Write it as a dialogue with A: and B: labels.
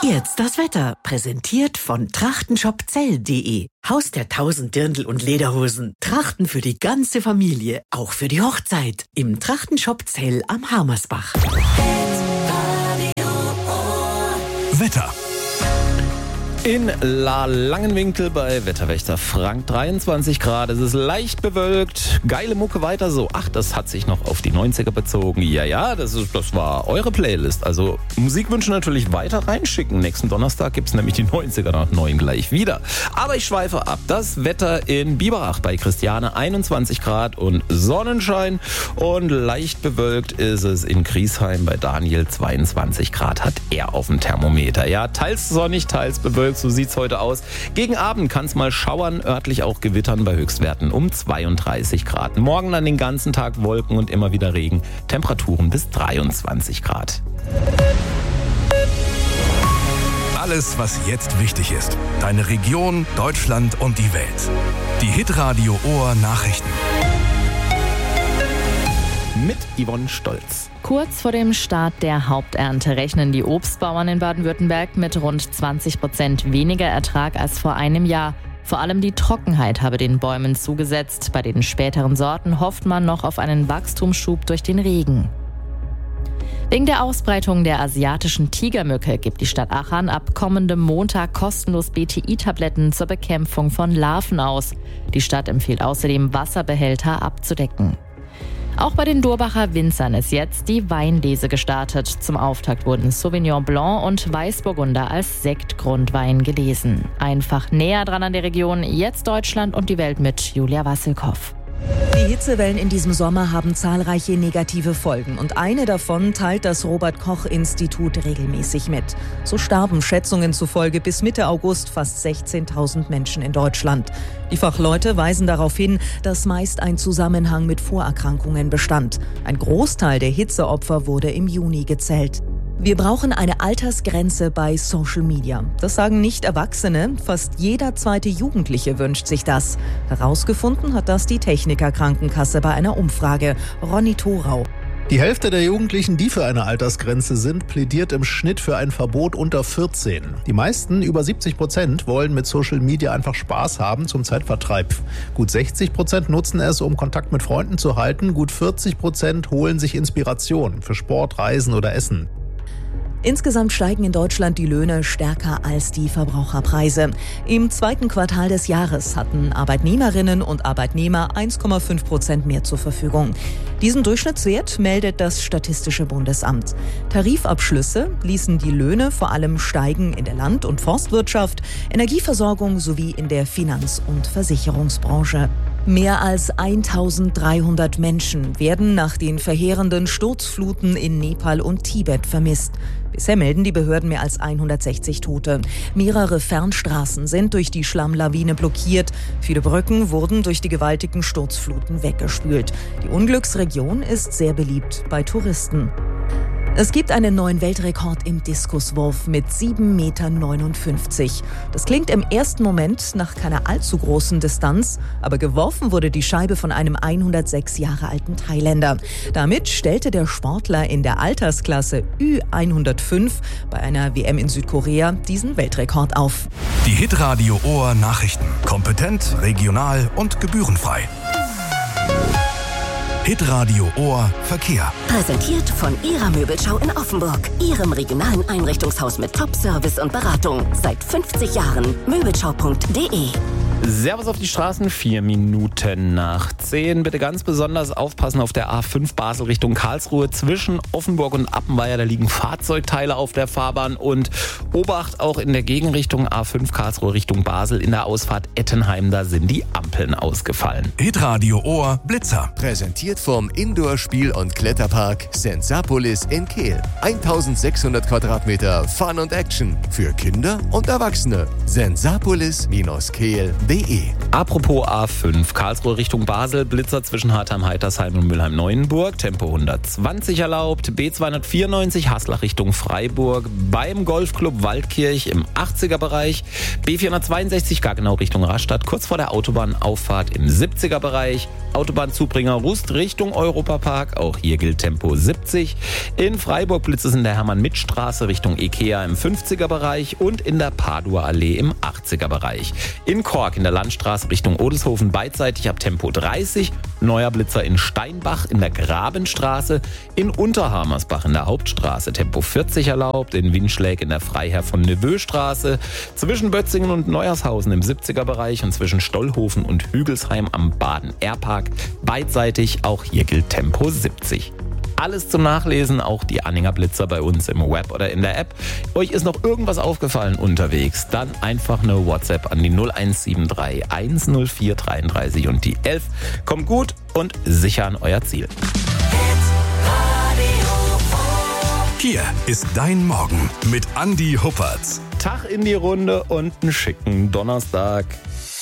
A: jetzt das Wetter, präsentiert von trachtenshopzell.de. Haus der 1000 Dirndl und Lederhosen. Trachten für die ganze Familie, auch für die Hochzeit. Im Trachtenshop Zell am Harmersbach.
B: Wetter. In La Langenwinkel bei Wetterwächter Frank 23 Grad. Es ist leicht bewölkt. Geile Mucke weiter so. Ach, das hat sich noch auf die 90er bezogen. Ja, das war eure Playlist. Also Musikwünsche natürlich weiter reinschicken. Nächsten Donnerstag gibt's nämlich die 90er nach 9 gleich wieder. Aber ich schweife ab. Das Wetter in Biberach bei Christiane 21 Grad und Sonnenschein. Und leicht bewölkt ist es in Griesheim bei Daniel 22 Grad hat er auf dem Thermometer. Ja, teils sonnig, teils bewölkt. So sieht's heute aus. Gegen Abend kann es mal schauern, örtlich auch gewittern bei Höchstwerten um 32 Grad. Morgen dann den ganzen Tag Wolken und immer wieder Regen. Temperaturen bis 23 Grad.
C: Alles, was jetzt wichtig ist. Deine Region, Deutschland und die Welt. Die Hitradio Ohr Nachrichten.
B: Mit Yvonne Stolz.
D: Kurz vor dem Start der Haupternte rechnen die Obstbauern in Baden-Württemberg mit rund 20% weniger Ertrag als vor einem Jahr. Vor allem die Trockenheit habe den Bäumen zugesetzt. Bei den späteren Sorten hofft man noch auf einen Wachstumsschub durch den Regen. Wegen der Ausbreitung der asiatischen Tigermücke gibt die Stadt Achern ab kommendem Montag kostenlos BTI-Tabletten zur Bekämpfung von Larven aus. Die Stadt empfiehlt außerdem, Wasserbehälter abzudecken. Auch bei den Durbacher Winzern ist jetzt die Weinlese gestartet. Zum Auftakt wurden Sauvignon Blanc und Weißburgunder als Sektgrundwein gelesen. Einfach näher dran an der Region, jetzt Deutschland und die Welt mit Julia Wassilkow.
E: Die Hitzewellen in diesem Sommer haben zahlreiche negative Folgen und eine davon teilt das Robert-Koch-Institut regelmäßig mit. So starben Schätzungen zufolge bis Mitte August fast 16.000 Menschen in Deutschland. Die Fachleute weisen darauf hin, dass meist ein Zusammenhang mit Vorerkrankungen bestand. Ein Großteil der Hitzeopfer wurde im Juni gezählt. Wir brauchen eine Altersgrenze bei Social Media. Das sagen nicht Erwachsene. Fast jeder zweite Jugendliche wünscht sich das. Herausgefunden hat das die Techniker Krankenkasse bei einer Umfrage. Ronny Thorau.
F: Die Hälfte der Jugendlichen, die für eine Altersgrenze sind, plädiert im Schnitt für ein Verbot unter 14. Die meisten, über 70%, wollen mit Social Media einfach Spaß haben zum Zeitvertreib. Gut 60% nutzen es, um Kontakt mit Freunden zu halten. Gut 40% holen sich Inspiration für Sport, Reisen oder Essen.
E: Insgesamt steigen in Deutschland die Löhne stärker als die Verbraucherpreise. Im zweiten Quartal des Jahres hatten Arbeitnehmerinnen und Arbeitnehmer 1,5% mehr zur Verfügung. Diesen Durchschnittswert meldet das Statistische Bundesamt. Tarifabschlüsse ließen die Löhne vor allem steigen in der Land- und Forstwirtschaft, Energieversorgung sowie in der Finanz- und Versicherungsbranche. Mehr als 1.300 Menschen werden nach den verheerenden Sturzfluten in Nepal und Tibet vermisst. Bisher melden die Behörden mehr als 160 Tote. Mehrere Fernstraßen sind durch die Schlammlawine blockiert. Viele Brücken wurden durch die gewaltigen Sturzfluten weggespült. Die Unglücksregion ist sehr beliebt bei Touristen. Es gibt einen neuen Weltrekord im Diskuswurf mit 7,59 Meter. Das klingt im ersten Moment nach keiner allzu großen Distanz, aber geworfen wurde die Scheibe von einem 106 Jahre alten Thailänder. Damit stellte der Sportler in der Altersklasse Ü105 bei einer WM in Südkorea diesen Weltrekord auf.
C: Die Hitradio Ohr Nachrichten. Kompetent, regional und gebührenfrei. Hitradio Ohr Verkehr.
G: Präsentiert von Ihrer Möbelschau in Offenburg. Ihrem regionalen Einrichtungshaus mit Top-Service und Beratung. Seit 50 Jahren. Möbelschau.de.
B: Servus auf die Straßen, 4 Minuten nach 10. Bitte ganz besonders aufpassen auf der A5 Basel Richtung Karlsruhe. Zwischen Offenburg und Appenweier, da liegen Fahrzeugteile auf der Fahrbahn. Und Obacht auch in der Gegenrichtung A5 Karlsruhe Richtung Basel in der Ausfahrt Ettenheim, da sind die Ampeln ausgefallen.
C: Hitradio Ohr Blitzer.
H: Präsentiert vom Indoor-Spiel- und Kletterpark Sensapolis in Kehl. 1600 Quadratmeter Fun und Action für Kinder und Erwachsene. Sensapolis-Kehl.de a4blitzer.de.
B: Apropos A5, Karlsruhe Richtung Basel, Blitzer zwischen Hartheim-Heitersheim und Mülheim-Neuenburg, Tempo 120 erlaubt. B294 Haslach Richtung Freiburg, beim Golfclub Waldkirch im 80er-Bereich. B462 Gaggenau Richtung Rastatt, kurz vor der Autobahnauffahrt im 70er-Bereich. Autobahnzubringer Rust Richtung Europapark, auch hier gilt Tempo 70. In Freiburg Blitze in der Hermann-Mitt-Straße Richtung Ikea im 50er-Bereich und in der Padua-Allee im 80er-Bereich. In Kork in der Landstraße Richtung Odelshofen beidseitig ab Tempo 30. Neuer Blitzer in Steinbach in der Grabenstraße. In Unterhamersbach in der Hauptstraße Tempo 40 erlaubt. In Winschläg in der Freiherr von Neveu-Straße. Zwischen Bötzingen und Neuershausen im 70er-Bereich und zwischen Stollhofen und Hügelsheim am Baden-Airpark beidseitig, auch hier gilt Tempo 70. Alles zum Nachlesen, auch die Anhänger Blitzer bei uns im Web oder in der App. Euch ist noch irgendwas aufgefallen unterwegs, dann einfach eine WhatsApp an die 0173 104 33 und die 11. Kommt gut und sicher an euer Ziel.
C: Hier ist dein Morgen mit Andi Huppertz.
B: Tag in die Runde und einen schicken Donnerstag.